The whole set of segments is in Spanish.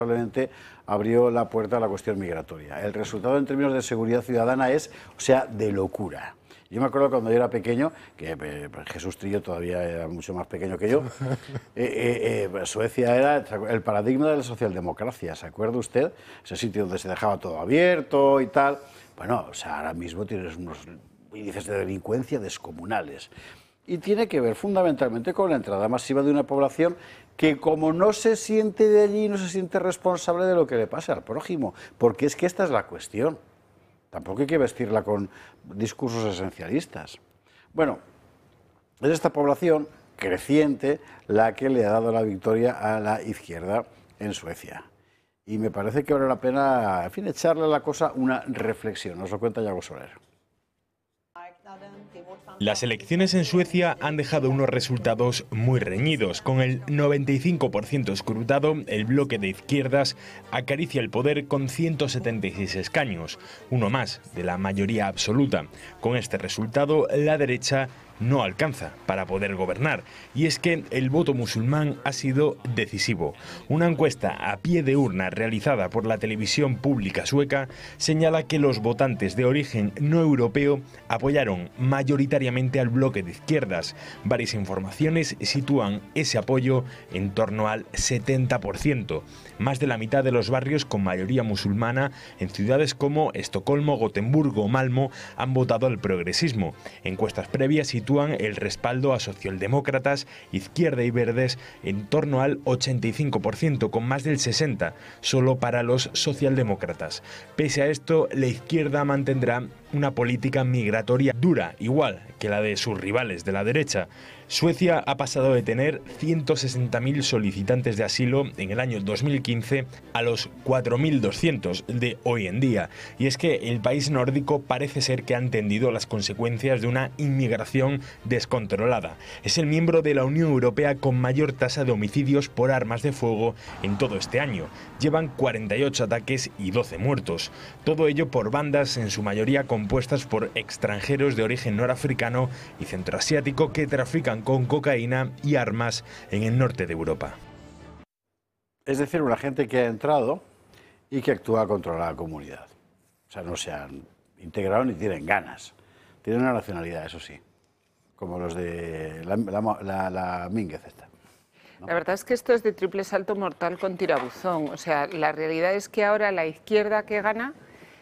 probablemente abrió la puerta a la cuestión migratoria. El resultado en términos de seguridad ciudadana es, o sea, de locura. Yo me acuerdo cuando yo era pequeño, que Jesús Trillo todavía era mucho más pequeño que yo, Suecia era el paradigma de la socialdemocracia, ¿se acuerda usted? Ese sitio donde se dejaba todo abierto y tal. Bueno, o sea, ahora mismo tienes unos índices de delincuencia descomunales. Y tiene que ver fundamentalmente con la entrada masiva de una población que, como no se siente de allí, no se siente responsable de lo que le pasa al prójimo, porque es que esta es la cuestión. Tampoco hay que vestirla con discursos esencialistas. Bueno, es esta población creciente la que le ha dado la victoria a la izquierda en Suecia. Y me parece que vale la pena, en fin, echarle a la cosa una reflexión. Nos lo cuenta Yago Soler. Las elecciones en Suecia han dejado unos resultados muy reñidos. Con el 95% escrutado, el bloque de izquierdas acaricia el poder con 176 escaños, uno más de la mayoría absoluta. Con este resultado, la derecha no alcanza para poder gobernar. Y es que el voto musulmán ha sido decisivo. Una encuesta a pie de urna realizada por la televisión pública sueca señala que los votantes de origen no europeo apoyaron mayoritariamente al bloque de izquierdas. Varias informaciones sitúan ese apoyo en torno al 70%. Más de la mitad de los barrios con mayoría musulmana en ciudades como Estocolmo, Gotemburgo o Malmö han votado al progresismo. Encuestas previas sitúan el respaldo a socialdemócratas, izquierda y verdes en torno al 85%, con más del 60% solo para los socialdemócratas. Pese a esto, la izquierda mantendrá una política migratoria dura, igual que la de sus rivales de la derecha. Suecia ha pasado de tener 160.000 solicitantes de asilo en el año 2015 a los 4.200 de hoy en día. Y es que el país nórdico parece ser que ha entendido las consecuencias de una inmigración descontrolada. Es el miembro de la Unión Europea con mayor tasa de homicidios por armas de fuego en todo este año. Llevan 48 ataques y 12 muertos. Todo ello por bandas en su mayoría compuestas por extranjeros de origen norafricano y centroasiático que trafican con cocaína y armas en el norte de Europa. Es decir, una gente que ha entrado y que actúa contra la comunidad. O sea, no se han integrado ni tienen ganas. Tienen una nacionalidad, eso sí, como los de la Mínguez esta. ¿No? La verdad es que esto es de triple salto mortal con tirabuzón. O sea, la realidad es que ahora la izquierda que gana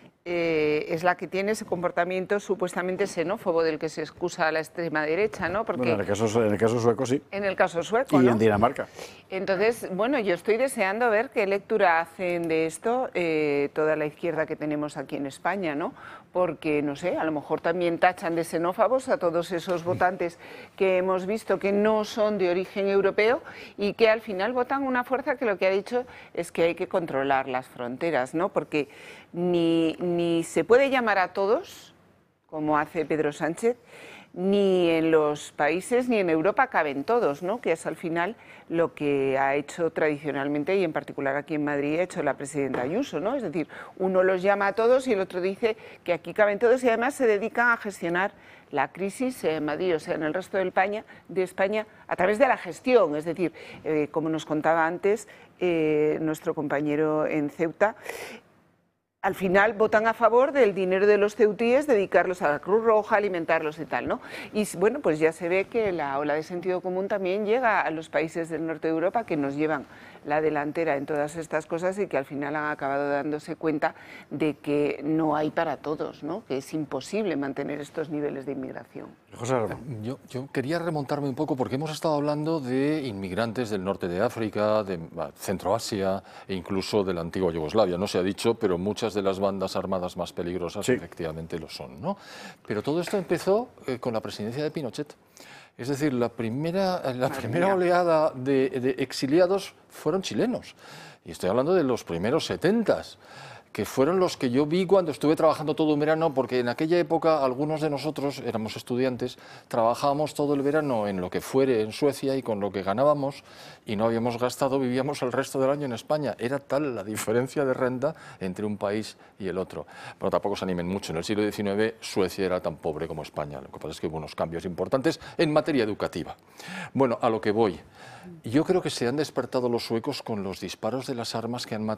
es la que tiene ese comportamiento supuestamente xenófobo del que se excusa a la extrema derecha, ¿no? Porque bueno, en el caso sueco sí. En el caso sueco, y ¿no? en Dinamarca. Entonces, bueno, yo estoy deseando ver qué lectura hacen de esto toda la izquierda que tenemos aquí en España, ¿no? Porque, no sé, a lo mejor también tachan de xenófobos a todos esos votantes que hemos visto que no son de origen europeo y que al final votan una fuerza que lo que ha dicho es que hay que controlar las fronteras, ¿no? Porque ni se puede llamar a todos, como hace Pedro Sánchez, ni en los países ni en Europa caben todos, ¿no? Que es al final lo que ha hecho tradicionalmente y en particular aquí en Madrid ha hecho la presidenta Ayuso, ¿no? Es decir, uno los llama a todos y el otro dice que aquí caben todos y además se dedican a gestionar la crisis en Madrid, o sea, en el resto de España, a través de la gestión. Es decir, como nos contaba antes nuestro compañero en Ceuta, al final votan a favor del dinero de los ceutíes, dedicarlos a la Cruz Roja, alimentarlos y tal, ¿no? Y bueno, pues ya se ve que la ola de sentido común también llega a los países del norte de Europa que nos llevan la delantera en todas estas cosas y que al final han acabado dándose cuenta de que no hay para todos, ¿no? Que es imposible mantener estos niveles de inmigración. José Ramón. Yo quería remontarme un poco porque hemos estado hablando de inmigrantes del norte de África, de Centroasia e incluso de la antigua Yugoslavia. No se ha dicho, pero muchas de las bandas armadas más peligrosas sí, efectivamente lo son, ¿no? Pero todo esto empezó con la presidencia de Pinochet. Es decir, la primera oleada de exiliados fueron chilenos. Y estoy hablando de los primeros 70s. que fueron los que yo vi cuando estuve trabajando todo un verano, porque en aquella época algunos de nosotros, éramos estudiantes, trabajábamos todo el verano en lo que fuere en Suecia y con lo que ganábamos y no habíamos gastado, vivíamos el resto del año en España. Era tal la diferencia de renta entre un país y el otro. Pero tampoco se animen mucho, en el siglo XIX Suecia era tan pobre como España, lo que pasa es que hubo unos cambios importantes en materia educativa. Bueno, a lo que voy. Yo creo que se han despertado los suecos con los disparos de las armas que han matado